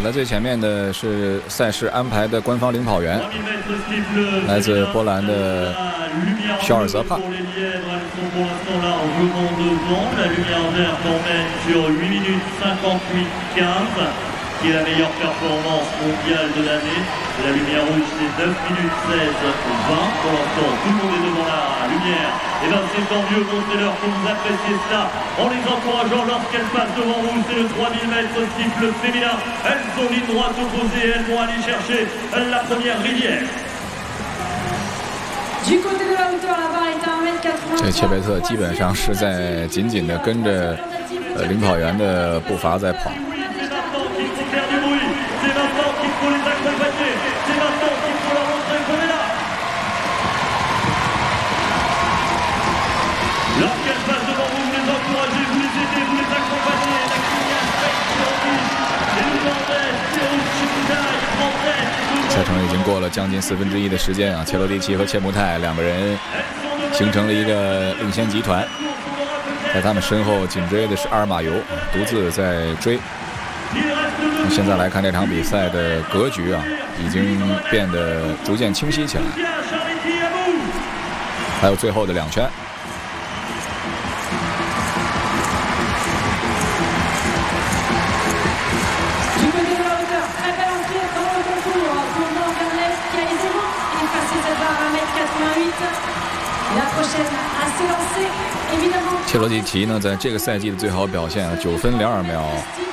跑在最前面的是赛事安排的官方领跑员，来自波兰的肖尔泽帕。 qui est la meilleure performance mondiale de l'année. La lumière rouge, c'est 9 minutes 16-20 pour l'instant. Tout le monde est devant la lumière. Et bien, c'est tant mieux, montrez-leur que vous appréciez cela en les encourageant lorsqu'elles passent devant vous. C'est le 3000 mètres cycle féminin. Elles sont ligne droite opposée. Elles vont aller chercher la première rivière. 这切贝特基本上是在紧紧的跟着领跑员的步伐在跑。赛程已经过了将近1/4的时间啊，切罗蒂奇和切穆泰两个人形成了一个领先集团，在他们身后紧追的是阿尔马尤，独自在追。现在来看这场比赛的格局啊，已经变得逐渐清晰起来。还有最后的2圈。切罗蒂奇呢，在这个赛季的最好表现啊，9分02秒